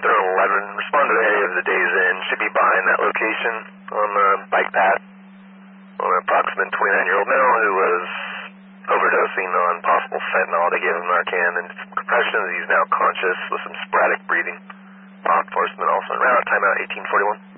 Panther 11, respond to the area of the Days Inn. Should be behind that location on the bike path. On an approximate 29-year-old male who was overdosing on possible fentanyl. They gave him Narcan and compressions. He's now conscious with some sporadic breathing. Law enforcement also in route. Timeout 1841.